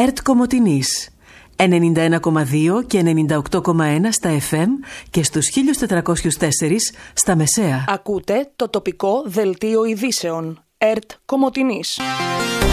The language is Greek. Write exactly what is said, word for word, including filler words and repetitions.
ΕΡΤ Κομοτηνής ενενήντα ένα κόμμα δύο και ενενήντα οκτώ κόμμα ένα στα εφ εμ και στους χίλια τετρακόσιους τέσσερα στα μεσαία. Ακούτε το τοπικό δελτίο ειδήσεων ΕΡΤ Κομοτηνής.